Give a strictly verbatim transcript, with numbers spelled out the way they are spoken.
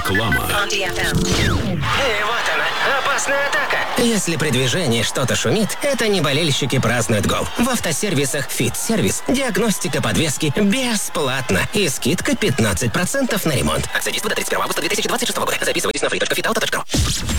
Реклама. Эй, вот она, опасная атака. Если при движении что-то шумит, это не болельщики празднуют гол. В автосервисах «Фит-сервис» диагностика подвески бесплатно и скидка пятнадцать процентов на ремонт. Акция действует до тридцать первого августа две тысячи двадцать шестого года. Записывайтесь на free точка fit auto точка ru.